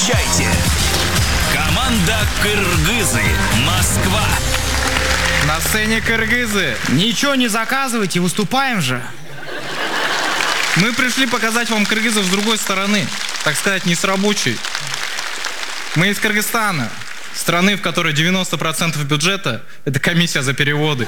Встречайте! Команда «Кыргызы», Москва. На сцене кыргызы. Ничего не заказывайте, выступаем же. Мы пришли показать вам кыргызов с другой стороны. Так сказать, не с рабочей. Мы из Кыргызстана. Страны, в которой 90% бюджета – это комиссия за переводы.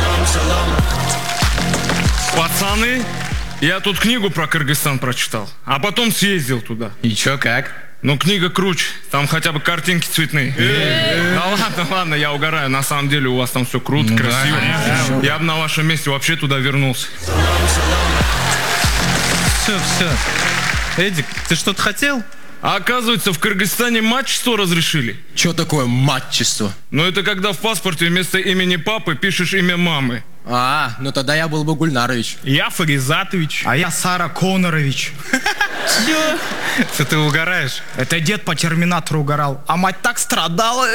Пацаны, я тут книгу про Кыргызстан прочитал, а потом съездил туда. И чё, как? Ну, книга круче, там хотя бы картинки цветные. Да ладно, я угораю, на самом деле у вас там все круто, Ну, красиво. да, Я бы на вашем месте вообще туда вернулся. Все. Эдик, ты что-то хотел? А оказывается, в Кыргызстане матчество разрешили. Что такое матчество? Ну, это когда в паспорте вместо имени папы пишешь имя мамы. Ну тогда я был бы Гульнарович. Я Фаризатович. А я Сара Конорович. Что ты угораешь? Это дед по Терминатору угорал, а мать так страдала.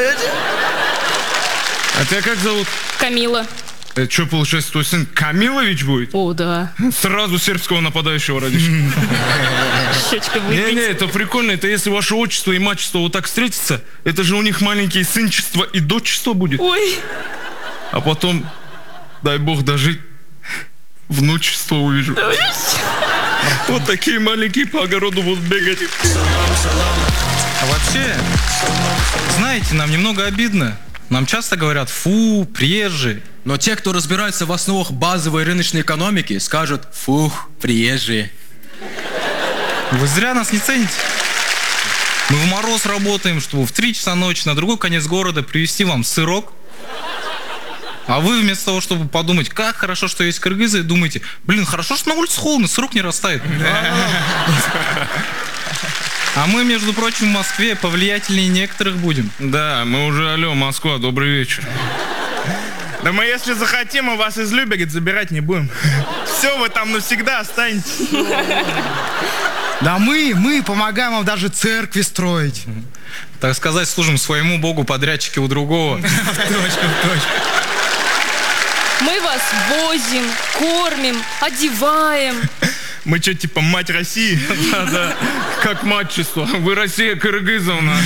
А тебя как зовут? Камила. Это что, получается, твой сын Камилович будет? О, да. Сразу сербского нападающего родишь. Щечка выбить. Не, это прикольно, это если ваше отчество и матчество вот так встретятся, это же у них маленькие сынчество и дочество будет. Ой. А потом, дай бог дожить, внучество увижу. Вот такие маленькие по огороду будут бегать. А вообще, знаете, нам немного обидно. Нам часто говорят: фу, приезжие. Но те, кто разбирается в основах базовой рыночной экономики, скажут: фух, приезжие. Вы зря нас не цените. Мы в мороз работаем, чтобы в 3 часа ночи на другой конец города привезти вам сырок. А вы вместо того, чтобы подумать, как хорошо, что есть кыргызы, думаете: блин, хорошо, что на улице холодно, сырок не растает. А мы, между прочим, в Москве повлиятельнее некоторых будем. Да, мы уже, алло, Москва, добрый вечер. Да мы, если захотим, мы вас из Люберец забирать не будем. Все, вы там навсегда останетесь. Да мы помогаем вам даже церкви строить. Так сказать, служим своему богу подрядчики у другого. В точку. Мы вас возим, кормим, одеваем. Мы что, типа мать России? Да, как матчество. Вы Россия кыргызов наша.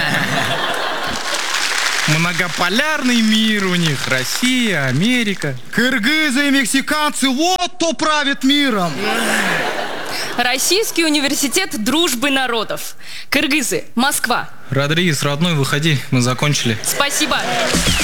Многополярный мир у них. Россия, Америка. Кыргызы и мексиканцы, вот кто правит миром. Российский университет дружбы народов. Кыргызы, Москва. Родригес, родной, выходи, мы закончили. Спасибо.